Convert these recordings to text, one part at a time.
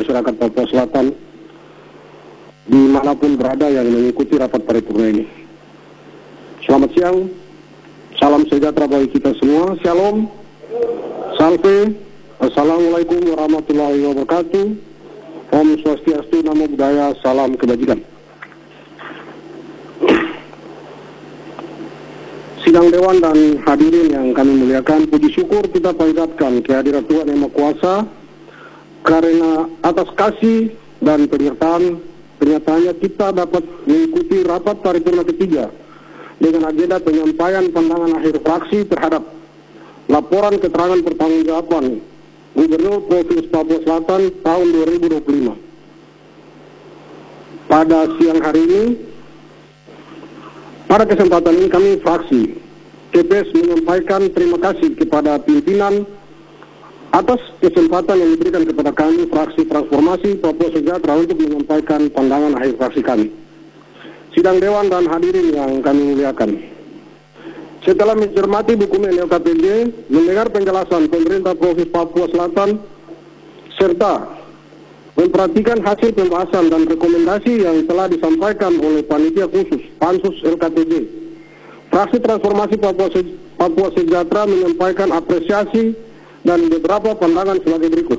masyarakat Papua Selatan dimanapun berada yang mengikuti rapat paripurna ini. Selamat siang, salam sejahtera bagi kita semua, shalom, salve, assalamualaikum warahmatullahi wabarakatuh, om swastiastu, namo buddhaya, salam kebajikan. Sidang Dewan dan hadirin yang kami muliakan, puji syukur kita panjatkan kehadiran Tuhan Yang Maha Kuasa karena atas kasih dan penyertaannya kita dapat mengikuti rapat paripurna ketiga dengan agenda penyampaian pandangan akhir fraksi terhadap laporan keterangan pertanggungjawaban Gubernur Provinsi Papua Selatan tahun 2025. Pada siang hari ini, pada kesempatan ini kami fraksi KPS menyampaikan terima kasih kepada pimpinan atas kesempatan yang diberikan kepada kami fraksi Transformasi Papua Sejahtera untuk menyampaikan pandangan akhir fraksi kami. Sidang Dewan dan hadirin yang kami muliakan, setelah mencermati dokumen LKPJ, mendengar penjelasan pemerintah Provinsi Papua Selatan, serta memperhatikan hasil pembahasan dan rekomendasi yang telah disampaikan oleh Panitia Khusus Pansus LKPJ, fraksi Transformasi Papua Sejahtera menyampaikan apresiasi dan beberapa pandangan sebagai berikut.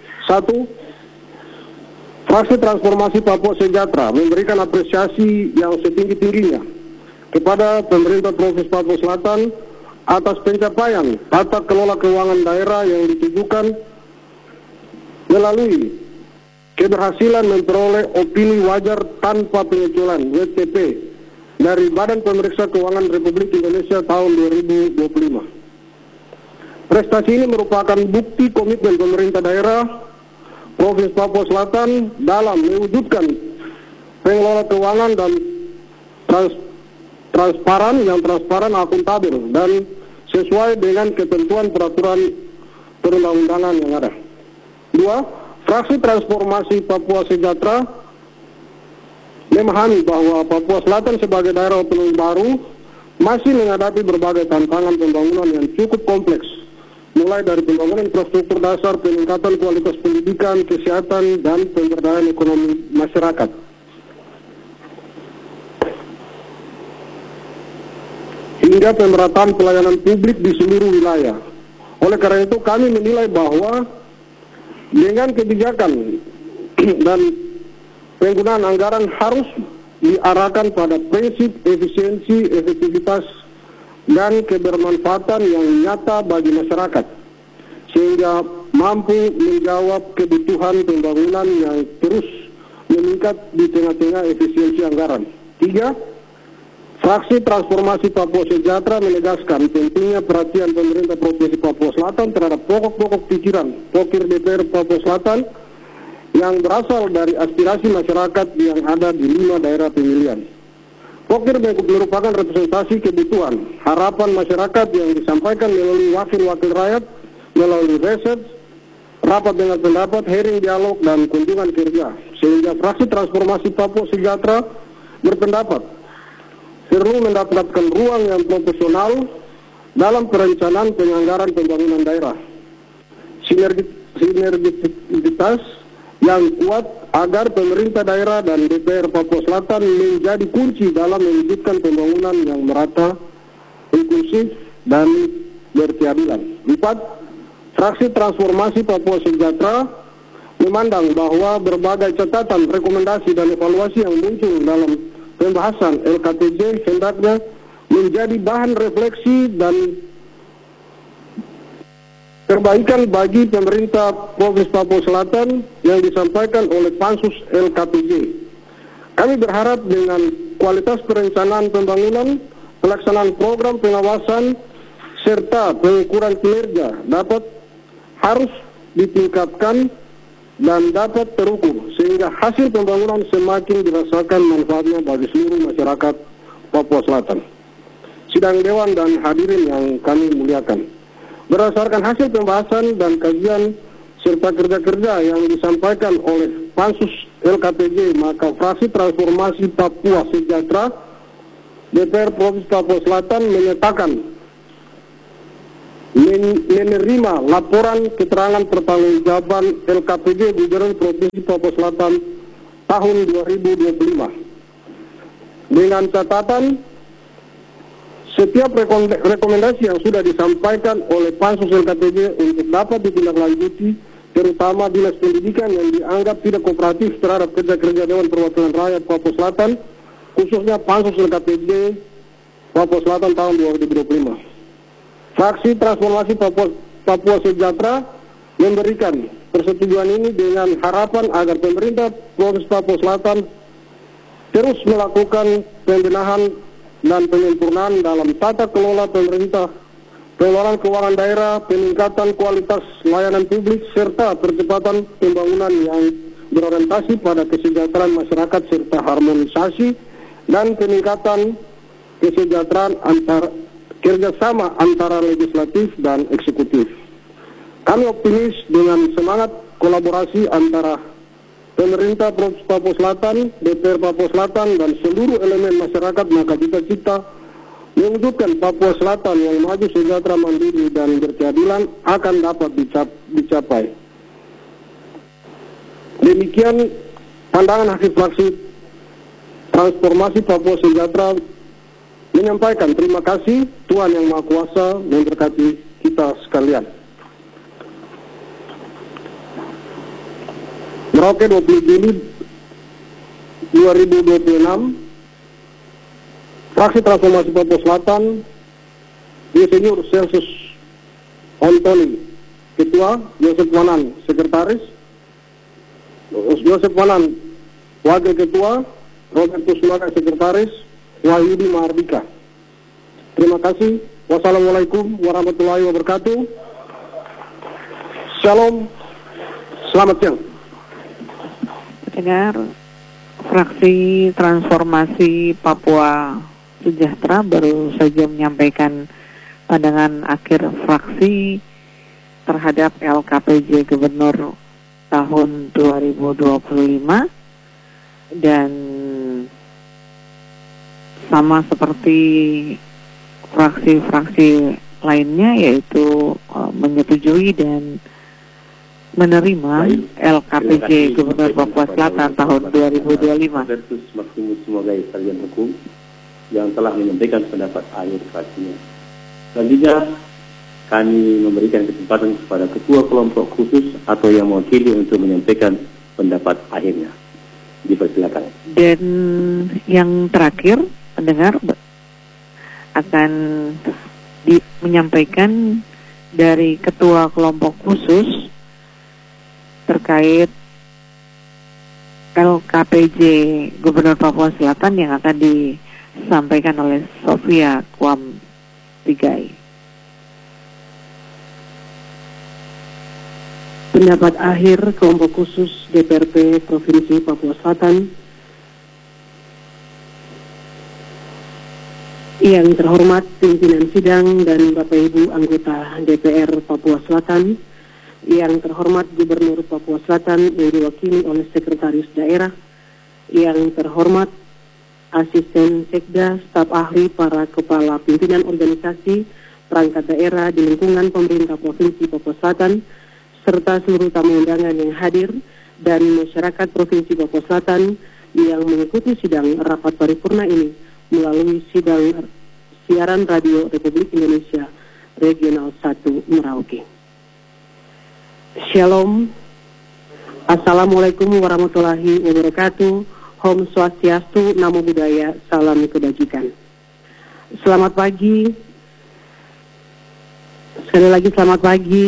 1. Fraksi Transformasi Papua Sejahtera memberikan apresiasi yang setinggi-tingginya kepada pemerintah Provinsi Papua Selatan atas pencapaian tata kelola keuangan daerah yang ditujukan melalui keberhasilan memperoleh opini wajar tanpa pengecualian WTP dari Badan Pemeriksa Keuangan Republik Indonesia tahun 2025. Prestasi ini merupakan bukti komitmen pemerintah daerah Provinsi Papua Selatan dalam mewujudkan pengelola keuangan dan transparan, akuntabel, dan sesuai dengan ketentuan peraturan perundang-undangan yang ada. 2. Fraksi Transformasi Papua Sejahtera memahami bahwa Papua Selatan sebagai daerah otonomi baru masih menghadapi berbagai tantangan pembangunan yang cukup kompleks, mulai dari pembangunan infrastruktur dasar, peningkatan kualitas pendidikan, kesehatan, dan pemberdayaan ekonomi masyarakat. Hingga pemerataan pelayanan publik di seluruh wilayah. Oleh karena itu kami menilai bahwa dengan kebijakan dan penggunaan anggaran harus diarahkan pada prinsip efisiensi, efektivitas, dan kebermanfaatan yang nyata bagi masyarakat, sehingga mampu menjawab kebutuhan pembangunan yang terus meningkat di tengah-tengah efisiensi anggaran. 3. Fraksi Transformasi Papua Sejahtera menegaskan pentingnya perhatian pemerintah Provinsi Papua Selatan terhadap pokok-pokok pikiran Pokir DPR Papua Selatan yang berasal dari aspirasi masyarakat yang ada di 5 daerah pemilihan. Pokir merupakan representasi kebutuhan, harapan masyarakat yang disampaikan melalui wakil-wakil rakyat, melalui riset, rapat dengan pendapat, hearing dialog, dan kunjungan kerja. Sehingga fraksi Transformasi Papua Sejahtera berpendapat perlu mendapatkan ruang yang profesional dalam perencanaan penyelenggaraan pembangunan daerah. Sinergitas yang kuat agar pemerintah daerah dan DPR Papua Selatan menjadi kunci dalam mewujudkan pembangunan yang merata, inklusif, dan berkeadilan. 4. Fraksi Transformasi Papua Sejahtera memandang bahwa berbagai catatan, rekomendasi, dan evaluasi yang muncul dalam pembahasan LKPJ hendaknya menjadi bahan refleksi dan perbaikan bagi pemerintah Provinsi Papua Selatan yang disampaikan oleh Pansus LKPJ. Kami berharap dengan kualitas perencanaan pembangunan, pelaksanaan program pengawasan, serta pengukuran kinerja harus ditingkatkan dan dapat terukur, sehingga hasil pembangunan semakin dirasakan manfaatnya bagi seluruh masyarakat Papua Selatan. Sidang Dewan dan hadirin yang kami muliakan, berdasarkan hasil pembahasan dan kajian serta kerja-kerja yang disampaikan oleh Pansus LKPJ, maka fraksi Transformasi Papua Sejahtera DPR Provinsi Papua Selatan menyatakan menerima laporan keterangan pertanggungjawaban LKPJ Gubernur Provinsi Papua Selatan tahun 2025 dengan catatan setiap rekomendasi yang sudah disampaikan oleh Pansus LKPJ untuk dapat ditindaklanjuti, terutama Dinas Pendidikan yang dianggap tidak kooperatif terhadap kerja-kerja Dewan Perwakilan Rakyat Papua Selatan, khususnya Pansus LKPJ Papua Selatan tahun 2025. Fraksi Transformasi Papua Sejahtera memberikan persetujuan ini dengan harapan agar pemerintah Provinsi Papua Selatan terus melakukan pembenahan dan penyempurnaan dalam tata kelola pemerintah, pengelolaan keuangan daerah, peningkatan kualitas layanan publik, serta percepatan pembangunan yang berorientasi pada kesejahteraan masyarakat serta harmonisasi dan peningkatan kesejahteraan kerjasama antara legislatif dan eksekutif. Kami optimis dengan semangat kolaborasi antara pemerintah Provinsi Papua Selatan, DPR Papua Selatan, dan seluruh elemen masyarakat, maka cita-cita mewujudkan Papua Selatan yang maju, sejahtera, mandiri, dan berkeadilan akan dapat dicapai. Demikian pandangan hasil fraksi Transformasi Papua Sejahtera menyampaikan terima kasih. Tuhan Yang Maha Kuasa memberkati kita sekalian. Merauke 20 Juli 2026, Fraksi Transformasi Papua Selatan, Insinyur Celsus Antoni, Ketua, Yosef Wanan, Sekretaris, Yosef Wanan, Wakil Ketua, Robertus Maka, Sekretaris, Wahyudi Mahardika. Terima kasih. Wassalamualaikum warahmatullahi wabarakatuh. Shalom. Selamat siang. Dengar Fraksi Transformasi Papua Sejahtera baru saja menyampaikan pandangan akhir fraksi terhadap LKPJ Gubernur tahun 2025, dan sama seperti fraksi-fraksi lainnya, yaitu menyetujui dan menerima LKPJ Gubernur Papua Selatan tahun 2025. Versus Maximus sebagai sarjana hukum yang telah menyampaikan pendapat akhir fraksinya. Selanjutnya kami memberikan kesempatan kepada ketua kelompok khusus atau yang mewakili untuk menyampaikan pendapat akhirnya. Dipersilakan. Dan yang terakhir, pendengar akan menyampaikan dari ketua kelompok khusus terkait LKPJ Gubernur Papua Selatan yang akan disampaikan oleh Sofia Kwam Tigai. Pendapat akhir kelompok khusus DPRP Provinsi Papua Selatan. Yang terhormat pimpinan sidang dan Bapak Ibu anggota DPR Papua Selatan, yang terhormat Gubernur Papua Selatan yang diwakili oleh Sekretaris Daerah, yang terhormat Asisten Sekda, staf ahli, para kepala pimpinan organisasi perangkat daerah di lingkungan pemerintah Provinsi Papua Selatan, serta seluruh tamu undangan yang hadir dan masyarakat Provinsi Papua Selatan yang mengikuti sidang rapat paripurna ini melalui siaran radio Republik Indonesia Regional 1 Merauke. Shalom. Assalamualaikum warahmatullahi wabarakatuh. Om Swastiastu, Namo Buddhaya, salam kebajikan. Selamat pagi. Sekali lagi selamat pagi.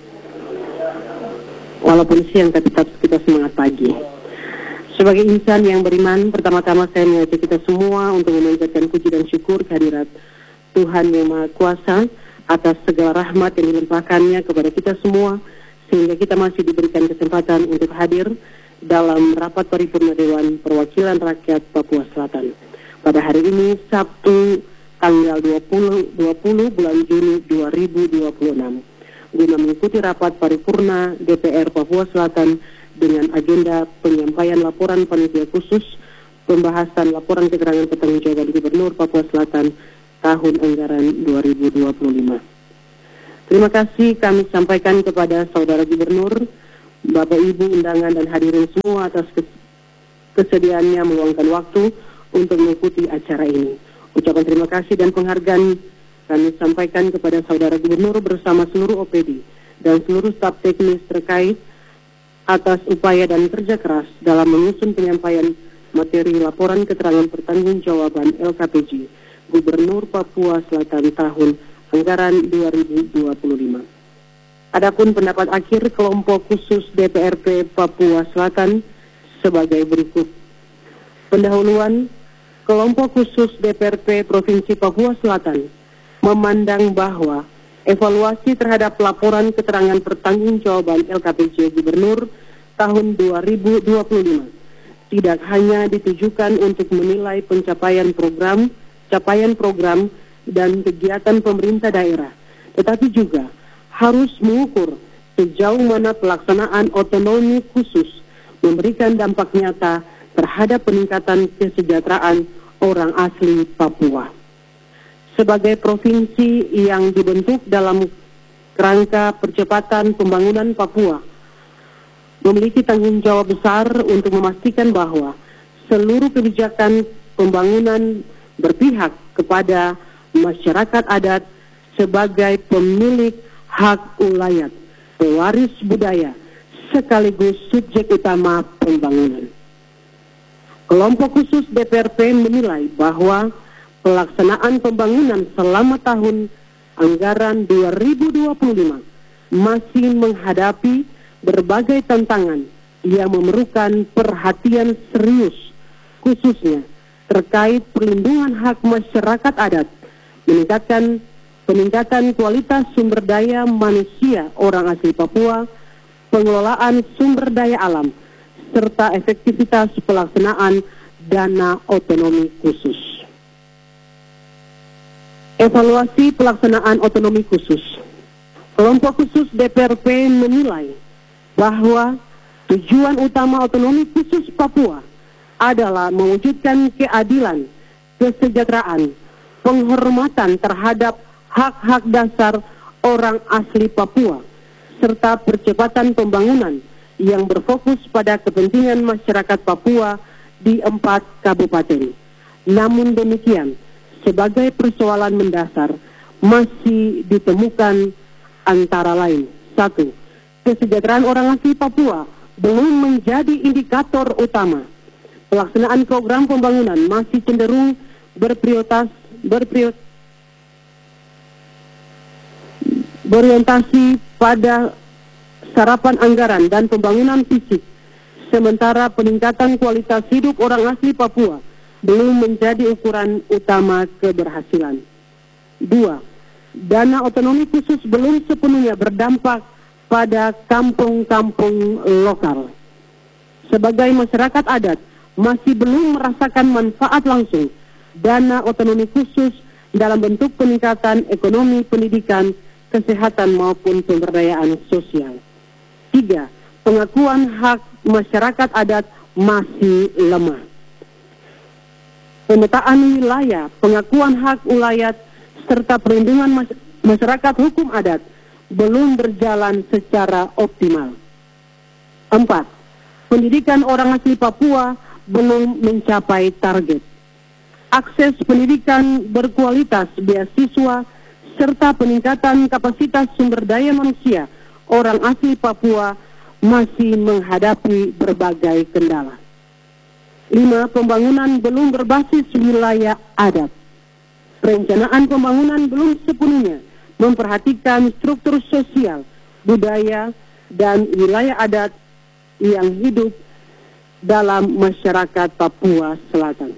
Walaupun siang tapi tetap kita semangat pagi. Sebagai insan yang beriman, pertama-tama saya mengajak kita semua untuk memanjatkan puji dan syukur kehadirat Tuhan Yang Maha Kuasa atas segala rahmat yang dilimpahkannya kepada kita semua, sehingga kita masih diberikan kesempatan untuk hadir dalam rapat paripurna Dewan Perwakilan Rakyat Papua Selatan pada hari ini, Sabtu tanggal 20 bulan Juni 2026, guna mengikuti rapat paripurna DPR Papua Selatan dengan agenda penyampaian laporan panitia khusus pembahasan laporan keterangan pertanggungjawaban Gubernur Papua Selatan tahun anggaran 2025. Terima kasih kami sampaikan kepada Saudara Gubernur, Bapak Ibu undangan dan hadirin semua atas kesediaannya meluangkan waktu untuk mengikuti acara ini. Ucapan terima kasih dan penghargaan kami sampaikan kepada Saudara Gubernur bersama seluruh OPD dan seluruh staf teknis terkait atas upaya dan kerja keras dalam menyusun penyampaian materi laporan keterangan pertanggungjawaban LKPJ Gubernur Papua Selatan tahun anggaran 2025. Adapun pendapat akhir kelompok khusus DPRP Papua Selatan sebagai berikut. Pendahuluan, kelompok khusus DPRP Provinsi Papua Selatan memandang bahwa evaluasi terhadap laporan keterangan pertanggungjawaban LKPJ Gubernur tahun 2025 tidak hanya ditujukan untuk menilai capaian program dan kegiatan pemerintah daerah, tetapi juga harus mengukur sejauh mana pelaksanaan otonomi khusus memberikan dampak nyata terhadap peningkatan kesejahteraan orang asli Papua. Sebagai provinsi yang dibentuk dalam kerangka percepatan pembangunan Papua, memiliki tanggung jawab besar untuk memastikan bahwa seluruh kebijakan pembangunan berpihak kepada masyarakat adat sebagai pemilik hak ulayat, pewaris budaya, sekaligus subjek utama pembangunan. Kelompok khusus DPRP menilai bahwa pelaksanaan pembangunan selama tahun anggaran 2025 masih menghadapi berbagai tantangan yang memerlukan perhatian serius, khususnya terkait perlindungan hak masyarakat adat, peningkatan kualitas sumber daya manusia orang asli Papua, pengelolaan sumber daya alam, serta efektivitas pelaksanaan dana otonomi khusus. Evaluasi pelaksanaan otonomi khusus. Kelompok khusus DPRP menilai bahwa tujuan utama otonomi khusus Papua adalah mewujudkan keadilan, kesejahteraan, penghormatan terhadap hak-hak dasar orang asli Papua, serta percepatan pembangunan yang berfokus pada kepentingan masyarakat Papua di 4 kabupaten. Namun demikian, sebagai persoalan mendasar masih ditemukan antara lain: 1. Kesejahteraan orang asli Papua belum menjadi indikator utama. Pelaksanaan program pembangunan masih cenderung berorientasi pada sarapan anggaran dan pembangunan fisik, sementara peningkatan kualitas hidup orang asli Papua belum menjadi ukuran utama keberhasilan. 2. Dana otonomi khusus belum sepenuhnya berdampak pada kampung-kampung lokal. Sebagai masyarakat adat, masih belum merasakan manfaat langsung dana otonomi khusus dalam bentuk peningkatan ekonomi, pendidikan, kesehatan maupun pemberdayaan sosial. 3. Pengakuan hak masyarakat adat masih lemah. Pemetaan wilayah, pengakuan hak ulayat, serta perlindungan masyarakat hukum adat belum berjalan secara optimal. 4. Pendidikan orang asli Papua belum mencapai target. Akses pendidikan berkualitas, beasiswa, serta peningkatan kapasitas sumber daya manusia orang asli Papua masih menghadapi berbagai kendala. 5. Pembangunan belum berbasis wilayah adat. Perencanaan pembangunan belum sepenuhnya memperhatikan struktur sosial, budaya, dan wilayah adat yang hidup dalam masyarakat Papua Selatan.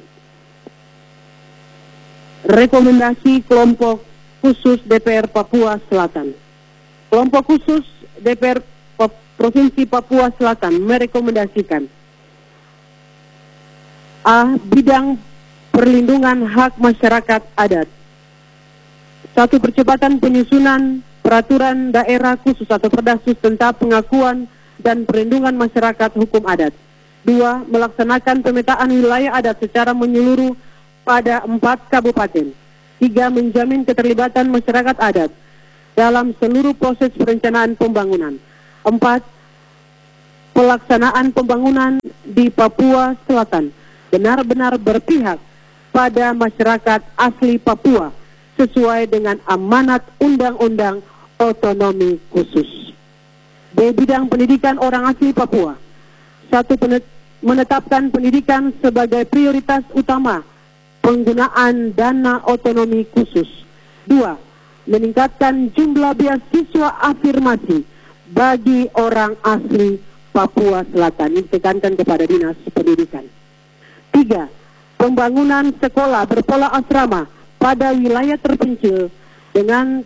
Rekomendasi kelompok khusus DPR Papua Selatan. Kelompok khusus DPR Provinsi Papua Selatan merekomendasikan: A. Bidang perlindungan hak masyarakat adat. 1. Percepatan penyusunan peraturan daerah khusus atau Perdasus tentang pengakuan dan perlindungan masyarakat hukum adat. 2. Melaksanakan pemetaan wilayah adat secara menyeluruh pada 4 kabupaten. 3. Menjamin keterlibatan masyarakat adat dalam seluruh proses perencanaan pembangunan. 4. Pelaksanaan pembangunan di Papua Selatan benar-benar berpihak pada masyarakat asli Papua sesuai dengan amanat Undang-Undang Otonomi Khusus. Di bidang pendidikan orang asli Papua, 1. Menetapkan pendidikan sebagai prioritas utama penggunaan dana otonomi khusus. 2. Meningkatkan jumlah beasiswa afirmasi bagi orang asli Papua Selatan. Ini ditekankan kepada Dinas Pendidikan. 3. Pembangunan sekolah berpola asrama pada wilayah terpencil dengan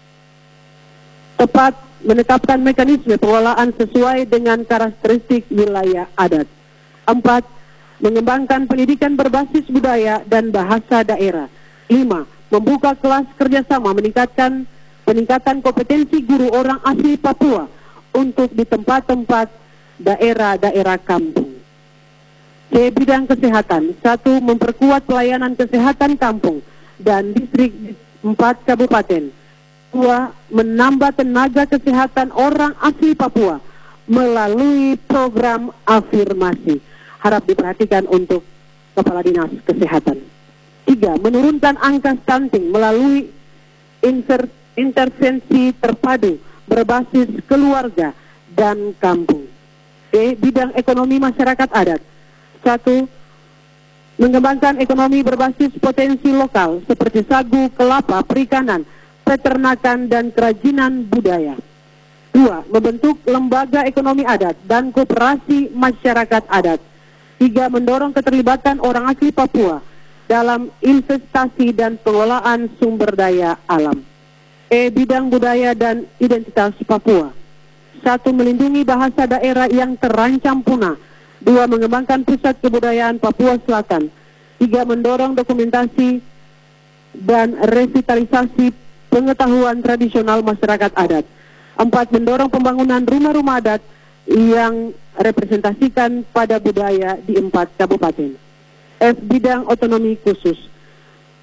tepat menetapkan mekanisme pengelolaan sesuai dengan karakteristik wilayah adat. 4. Mengembangkan pendidikan berbasis budaya dan bahasa daerah. 5. Membuka kelas kerjasama peningkatan kompetensi guru orang asli Papua untuk di tempat-tempat daerah-daerah kampung. Di bidang kesehatan, 1. Memperkuat pelayanan kesehatan kampung dan distrik 4 kabupaten. 2. Menambah tenaga kesehatan orang asli Papua melalui program afirmasi. Harap diperhatikan untuk Kepala Dinas Kesehatan. 3. Menurunkan angka stunting melalui intervensi terpadu berbasis keluarga dan kampung. D. Bidang ekonomi masyarakat adat. 1. Mengembangkan ekonomi berbasis potensi lokal seperti sagu, kelapa, perikanan, peternakan, dan kerajinan budaya. 2. Membentuk lembaga ekonomi adat dan koperasi masyarakat adat. 3. Mendorong keterlibatan orang asli Papua dalam investasi dan pengelolaan sumber daya alam. Bidang budaya dan identitas Papua. 1. Melindungi bahasa daerah yang terancam punah. 2. Mengembangkan pusat kebudayaan Papua Selatan. 3. Mendorong dokumentasi dan revitalisasi pengetahuan tradisional masyarakat adat. 4. Mendorong pembangunan rumah-rumah adat yang representasikan pada budaya di 4 kabupaten. Bidang otonomi khusus.